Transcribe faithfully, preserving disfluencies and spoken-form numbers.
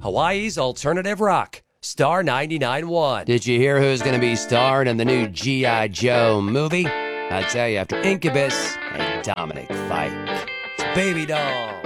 Hawaii's alternative rock. Star ninety-nine point one. Did you hear who's going to be starring in the new G I. Joe movie? I tell you, after Incubus and Dominic Fike. Baby doll.